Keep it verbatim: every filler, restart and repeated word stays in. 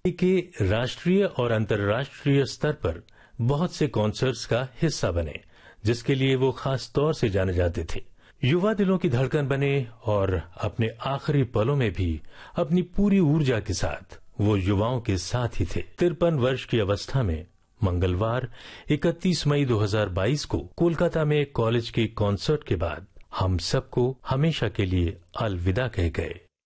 के राष्ट्रीय और अंतर्राष्ट्रीय स्तर पर बहुत से कॉन्सर्ट्स का हिस्सा बने, जिसके लिए वो खास तौर से जाने जाते थे। युवा दिलों की धड़कन बने और अपने आखिरी पलों में भी अपनी पूरी ऊर्जा के साथ वो युवाओं के साथ ही थे। तिरपन वर्ष की अवस्था में मंगलवार इकतीस मई दो हज़ार बाईस को कोलकाता में कॉलेज के कॉन्सर्ट के बाद हम सबको हमेशा के लिए अलविदा कह गए।